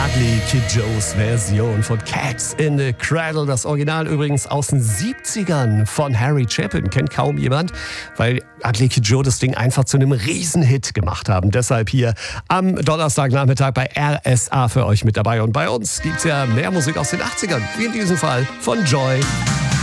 Ugly Kid Joes Version von Cats in the Cradle. Das Original übrigens aus den 70ern von Harry Chapin. Kennt kaum jemand, weil Ugly Kid Joe das Ding einfach zu einem Riesenhit gemacht haben. Deshalb hier am Donnerstagnachmittag bei RSA für euch mit dabei. Und bei uns gibt's ja mehr Musik aus den 80ern, wie in diesem Fall von Joy.